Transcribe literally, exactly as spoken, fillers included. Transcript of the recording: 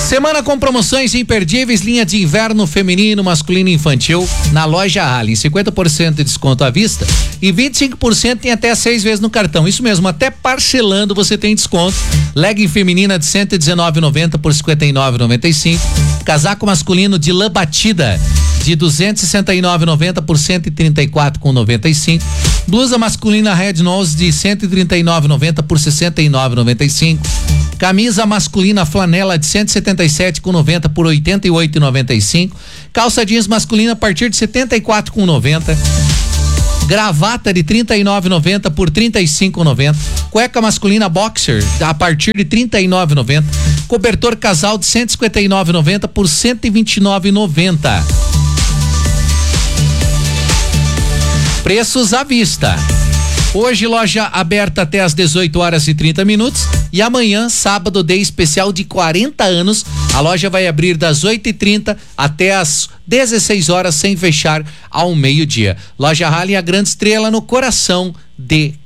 Semana com promoções imperdíveis, linha de inverno feminino, masculino e infantil na loja Allen. cinquenta por cento de desconto à vista e vinte e cinco por cento em até seis vezes no cartão. Isso mesmo, até parcelando você tem desconto. Legging feminina de cento e dezenove reais e noventa centavos por cinquenta e nove reais e noventa e cinco centavos. Casaco masculino de lã batida de duzentos e sessenta e nove reais e noventa centavos por cento e trinta e quatro reais e noventa e cinco centavos. Blusa masculina Red Nose de cento e trinta e nove reais e noventa centavos por sessenta e nove reais e noventa e cinco centavos. Camisa masculina flanela de cento e setenta e sete reais e noventa centavos por oitenta e oito reais e noventa e cinco centavos. Calça jeans masculina a partir de setenta e quatro reais e noventa centavos. Gravata de trinta e nove reais e noventa centavos por trinta e cinco reais e noventa centavos. Cueca masculina boxer a partir de trinta e nove reais e noventa centavos. Cobertor casal de cento e cinquenta e nove reais e noventa centavos por cento e vinte e nove reais e noventa centavos. Preços à vista. Hoje loja aberta até às dezoito horas e trinta minutos e amanhã, sábado, dia especial de quarenta anos. A loja vai abrir das oito e trinta até às dezesseis horas sem fechar ao meio-dia. Loja Allen, a grande estrela no coração de